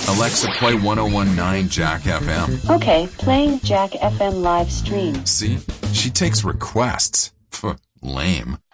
Alexa, play 1019 Jack FM. Okay, playing Jack FM live stream. See? She takes requests. Pff, lame.